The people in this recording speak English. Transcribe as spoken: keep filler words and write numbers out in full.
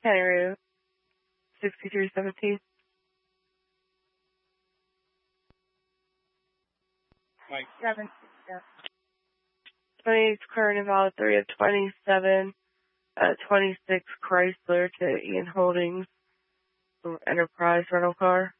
County Road, sixty-three seventeen. Mike. Seven. Yeah. twenty-eight Carnival three of twenty-seven, uh, twenty-six Chrysler to Ian Holdings, Enterprise rental car.